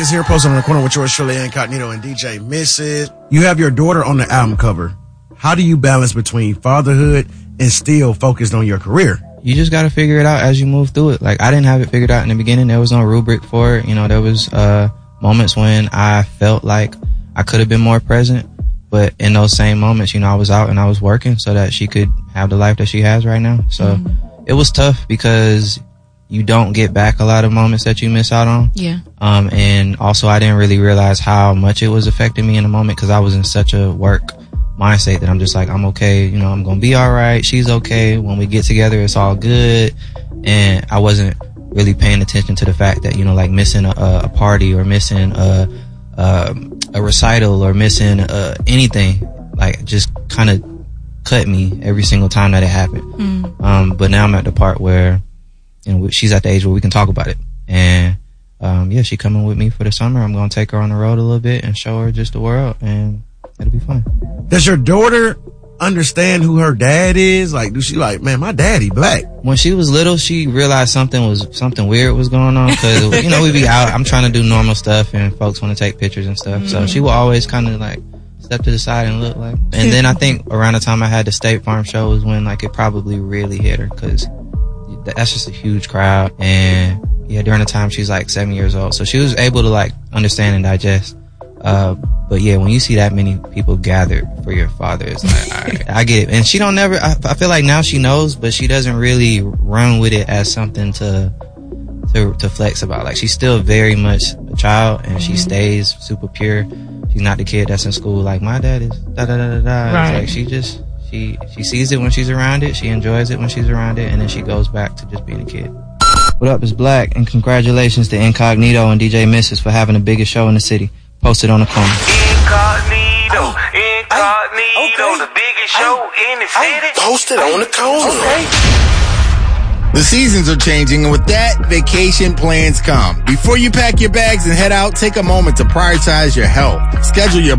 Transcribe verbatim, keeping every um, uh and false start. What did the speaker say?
is here, posted on the corner with yours truly, Incognito and D J Missus You have your daughter on the album cover. How do you balance between fatherhood and still focused on your career? You just got to figure it out as you move through it. Like, I didn't have it figured out in the beginning. There was no rubric for it. You know, there was uh moments when I felt like I could have been more present. But in those same moments, you know, I was out and I was working so that she could have the life that she has right now. So mm-hmm. it was tough because you don't get back a lot of moments that you miss out on. Yeah. Um, and also I didn't really realize how much it was affecting me in the moment because I was in such a work mindset that I'm just like, I'm okay. You know, I'm going to be all right. She's okay. When we get together, it's all good. And I wasn't really paying attention to the fact that, you know, like missing a, a party or missing a, a, a recital or missing uh, anything, like just kind of cut me every single time that it happened. Mm. Um, but now I'm at the part where, you know, she's at the age where we can talk about it. And, um, yeah, she coming with me for the summer. I'm going to take her on the road a little bit and show her just the world, and it'll be fun. Does your daughter understand who her dad is? Like, do she like, man, my daddy black? When she was little, she realized something was, something weird was going on. Cause, you know, we be out, I'm trying to do normal stuff and folks want to take pictures and stuff. Mm-hmm. So she will always kind of like step to the side and look like, and then I think around the time I had the State Farm show was when like it probably really hit her, cause that's just a huge crowd. And yeah, during the time she's like seven years old, so she was able to like understand and digest. Uh, but yeah, when you see that many people gathered for your father, it's like, all right, I get it. And she don't never, I, I feel like now she knows, but she doesn't really run with it as something to, to, to flex about. Like, she's still very much a child, and mm-hmm. she stays super pure. She's not the kid that's in school like, my dad is da da da da da. Right. It's like, she just, She she sees it when she's around it. She enjoys it when she's around it. And then she goes back to just being a kid. What up, it's Black. And congratulations to Incognito and D J Missus for having the biggest show in the city. Posted on the corner. Incognito, Incognito, okay. The biggest show in the city. Posted on the corner. Okay. The seasons are changing, and with that, vacation plans come. Before you pack your bags and head out, take a moment to prioritize your health. Schedule your